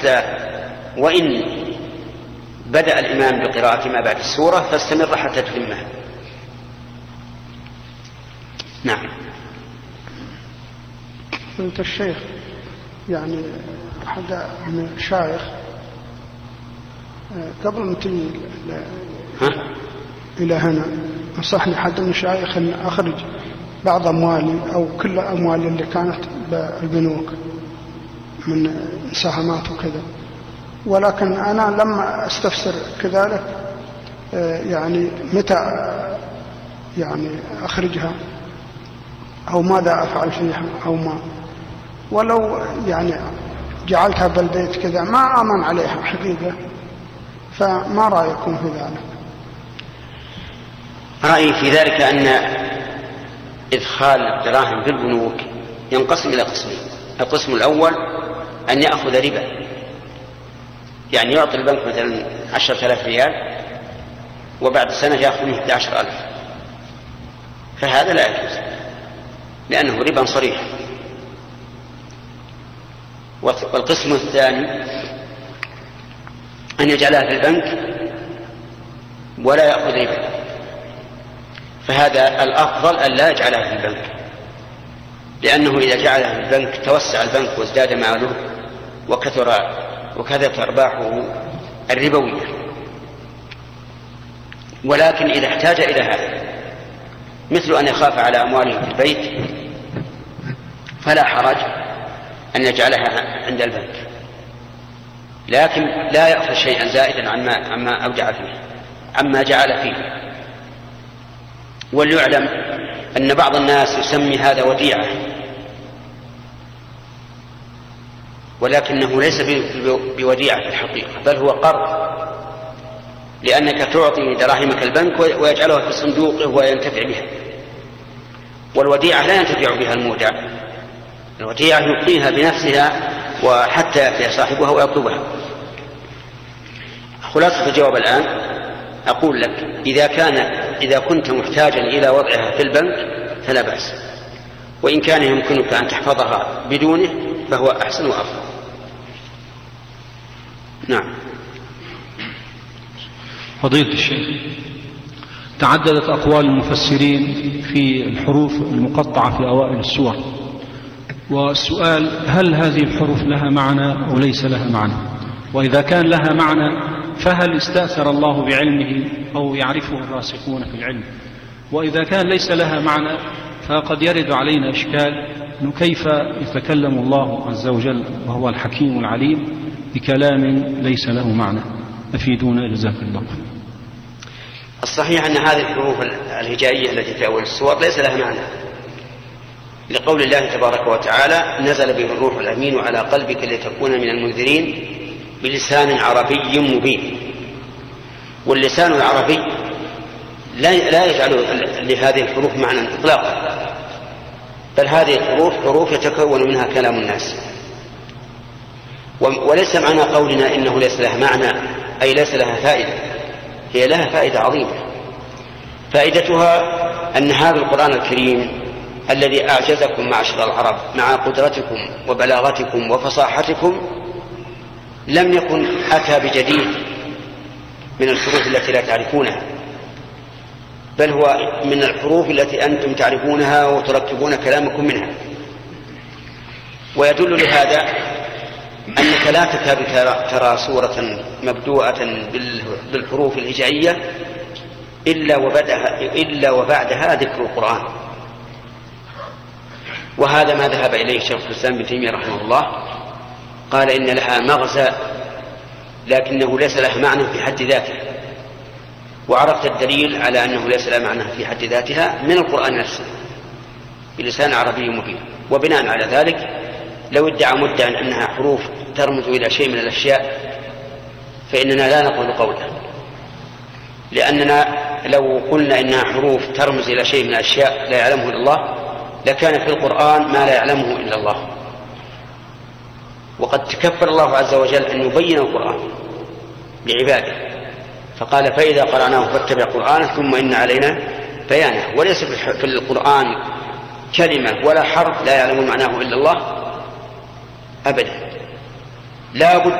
حتى وإن بدأ الإمام بقراءة ما بعد السورة فاستمر حتى تتمها. نعم. قلت الشيخ يعني أحد من الشيخ قبل ما تجي إلى هنا نصحني حد من الشيخ أن أخرج بعض أموالي أو كل أموالي اللي كانت بالبنوك من مساهمات وكذا، ولكن أنا لما أستفسر كذلك يعني متى يعني أخرجها أو ماذا أفعل فيها أو ما، ولو يعني جعلتها بالبيت كذا ما أمن عليها حقيقة، فما رأيكم في ذلك؟ رأيي في ذلك أن إدخال الدراهم في البنوك ينقسم إلى قسمين. القسم الأول أن يأخذ ربا، يعني يعطي البنك مثلا 10,000 ريال وبعد سنة يأخذ منه 11,000، فهذا لا يجوز لأنه ربا صريح. والقسم الثاني أن يجعلها في البنك ولا يأخذ ربا، فهذا الأفضل أن لا يجعلها في البنك، لأنه إذا جعلها في البنك توسع البنك وازداد ماله وكثرت أرباحه الربوية. ولكن إذا احتاج إلى هذا مثل أن يخاف على أمواله في البيت فلا حرج أن يجعلها عند البنك، لكن لا يأخذ شيئا زائدا عما أودع فيه عما جعل فيه. وليعلم أن بعض الناس يسمي هذا وديعة، ولكنه ليس بوديعة في الحقيقة، بل هو قرض، لأنك تعطي دراهمك البنك ويجعلها في صندوقه وينتفع بها. والوديعة لا ينتفع بها المودع، الوديعة يبقيها بنفسها وحتى يأتي صاحبها ويطلبها. خلاصة الجواب الآن أقول لك إذا كنت محتاجا إلى وضعها في البنك فلا بأس، وإن كان يمكنك أن تحفظها بدونه فهو أحسن وأفضل. نعم. فضيلة الشيخ، تعددت أقوال المفسرين في الحروف المقطعة في أوائل السور، والسؤال هل هذه الحروف لها معنى أو ليس لها معنى؟ وإذا كان لها معنى فهل استأثر الله بعلمه أو يعرفه الراسخون في العلم؟ وإذا كان ليس لها معنى فقد يرد علينا إشكال أنه كيف يتكلم الله عز وجل وهو الحكيم العليم بكلام ليس له معنى؟ أفيدونا جزاكم الله. الصحيح أن هذه الحروف الهجائية التي في أول السور ليس لها معنى، لقول الله تبارك وتعالى نزل به الروح الأمين على قلبك لتكون من المنذرين بلسان عربي مبين. واللسان العربي لا يجعل لهذه الحروف معنى إطلاقا، بل هذه الحروف حروف يتكون منها كلام الناس. وليس معنى قولنا إنه ليس لها معنى أي ليس لها فائدة، هي لها فائدة عظيمة. فائدتها أن هذا القرآن الكريم الذي أعجزكم معشر العرب مع قدرتكم وبلاغتكم وفصاحتكم لم يكن أتى بجديد من الحروف التي لا تعرفونها، بل هو من الحروف التي أنتم تعرفونها وتركبون كلامكم منها. ويدل لهذا أنك لا تكاد ترى سورة مبدوءة بالحروف الهجائية إلا وبعدها ذكر القرآن. وهذا ما ذهب إليه شيخ الإسلام ابن تيمية رحمه الله، قال إن لها مغزى لكنه ليس لها معنى في حد ذاته. وعرفت الدليل على أنه ليس لها معنى في حد ذاتها من القرآن نفسه بلسان عربي مبين. وبناء على ذلك لو ادعى مدعي أنها حروف ترمز إلى شيء من الأشياء فإننا لا نقول قوله، لأننا لو قلنا إنها حروف ترمز إلى شيء من الأشياء لا يعلمه إلا الله لكان في القرآن ما لا يعلمه إلا الله. وقد تكبر الله عز وجل أن يبين القرآن لعباده، فقال فإذا قرأناه فاتبع قرآنه ثم إن علينا بيانه. وليس في القرآن كلمة ولا حرف لا يعلم معناه إلا الله أبدا، لا بد